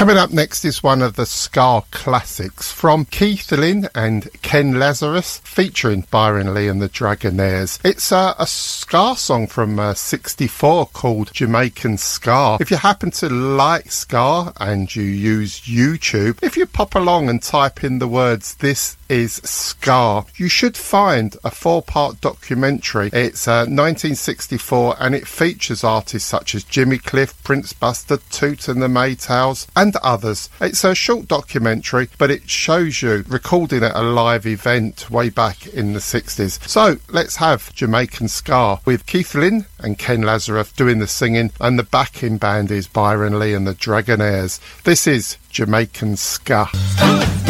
Coming up next is one of the ska classics from Keith Lynn and Ken Lazarus, featuring Byron Lee and the Dragonaires. It's a ska song from '64 called Jamaican Ska. If you happen to like ska and you use YouTube, if you pop along and type in the words "This is Ska," you should find a 4-part documentary. It's 1964 and it features artists such as Jimmy Cliff, Prince Buster, Toot and the Maytals and others. It's a short documentary, but it shows you recording at a live event way back in the 60s. So let's have Jamaican Ska with Keith Lynn and Ken Lazarus doing the singing, and the backing band is Byron Lee and the Dragonaires. This is Jamaican Ska.